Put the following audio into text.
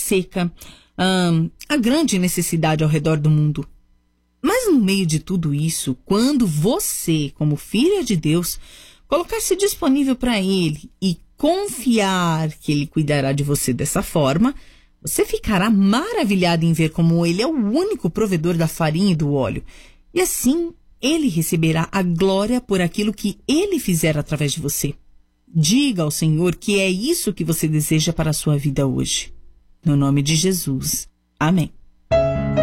seca, a grande necessidade ao redor do mundo. Mas no meio de tudo isso, quando você, como filha de Deus, colocar-se disponível para Ele e confiar que Ele cuidará de você dessa forma, você ficará maravilhada em ver como Ele é o único provedor da farinha e do óleo. E assim, Ele receberá a glória por aquilo que Ele fizer através de você. Diga ao Senhor que é isso que você deseja para a sua vida hoje. No nome de Jesus. Amém.